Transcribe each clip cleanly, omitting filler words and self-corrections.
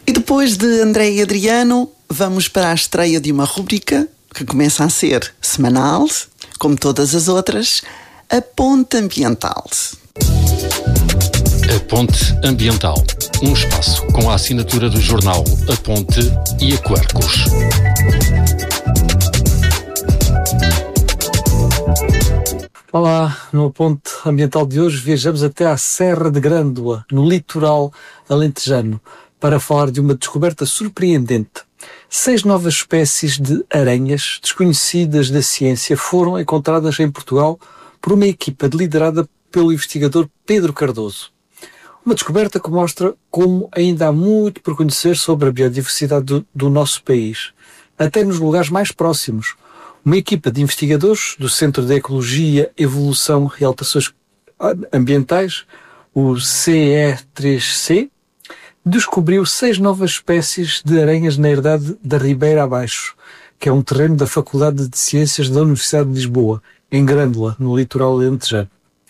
E depois de André e Adriano, vamos para a estreia de uma rubrica que começa a ser semanal, como todas as outras, a Ponte Ambiental. A Ponte Ambiental, um espaço com a assinatura do jornal A Ponte e a Quercus. Olá, no Ponte Ambiental de hoje viajamos até à Serra de Grândola, no litoral alentejano, para falar de uma descoberta surpreendente. 6 novas espécies de aranhas desconhecidas da ciência foram encontradas em Portugal por uma equipa liderada pelo investigador Pedro Cardoso. Uma descoberta que mostra como ainda há muito por conhecer sobre a biodiversidade do nosso país, até nos lugares mais próximos. Uma equipa de investigadores do Centro de Ecologia, Evolução e Alterações Ambientais, o CE3C, descobriu 6 novas espécies de aranhas na herdade da Ribeira Abaixo, que é um terreno da Faculdade de Ciências da Universidade de Lisboa, em Grândola, no litoral alentejano.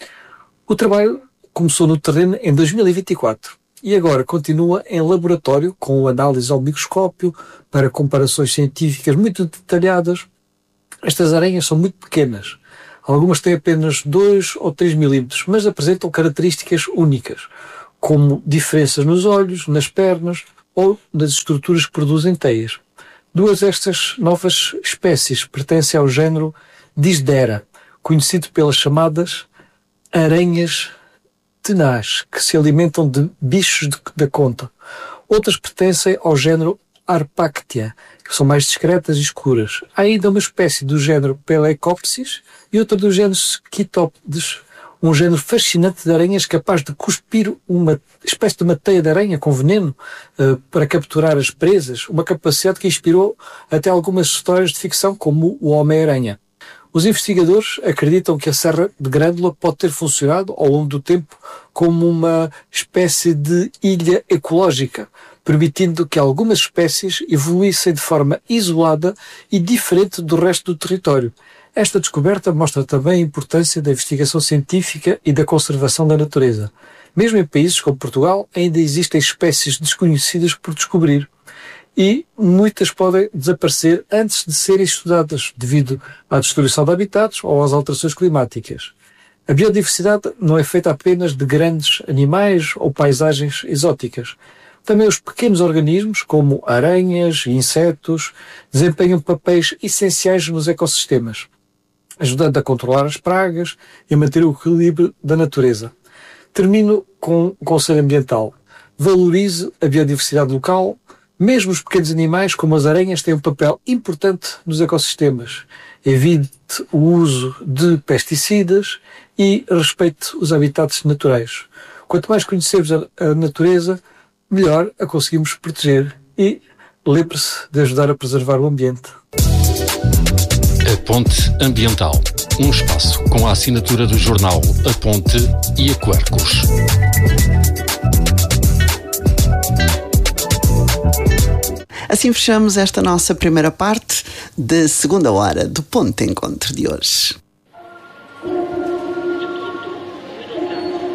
O trabalho começou no terreno em 2024 e agora continua em laboratório com análise ao microscópio para comparações científicas muito detalhadas. Estas aranhas são muito pequenas. Algumas têm apenas 2 ou 3 milímetros, mas apresentam características únicas, como diferenças nos olhos, nas pernas ou nas estruturas que produzem teias. 2 destas novas espécies pertencem ao género Dysdera, conhecido pelas chamadas aranhas tenaz, que se alimentam de bichos da conta. Outras pertencem ao género Harpactia, que são mais discretas e escuras. Há ainda uma espécie do género Pelecopsis e outra do género Schistopodes, um género fascinante de aranhas capaz de cuspir uma espécie de uma teia de aranha com veneno para capturar as presas, uma capacidade que inspirou até algumas histórias de ficção, como o Homem-Aranha. Os investigadores acreditam que a Serra de Grândola pode ter funcionado ao longo do tempo como uma espécie de ilha ecológica, permitindo que algumas espécies evoluíssem de forma isolada e diferente do resto do território. Esta descoberta mostra também a importância da investigação científica e da conservação da natureza. Mesmo em países como Portugal, ainda existem espécies desconhecidas por descobrir. E muitas podem desaparecer antes de serem estudadas, devido à destruição de habitats ou às alterações climáticas. A biodiversidade não é feita apenas de grandes animais ou paisagens exóticas. Também os pequenos organismos, como aranhas e insetos, desempenham papéis essenciais nos ecossistemas, ajudando a controlar as pragas e a manter o equilíbrio da natureza. Termino com o conselho ambiental. Valorize a biodiversidade local. Mesmo os pequenos animais, como as aranhas, têm um papel importante nos ecossistemas. Evite o uso de pesticidas e respeite os habitats naturais. Quanto mais conhecermos a natureza, melhor a conseguimos proteger. E lembre-se de ajudar a preservar o ambiente. A Ponte Ambiental, um espaço com a assinatura do jornal A Ponte e a Quercus. Assim fechamos esta nossa primeira parte da segunda hora do Ponto de Encontro de hoje.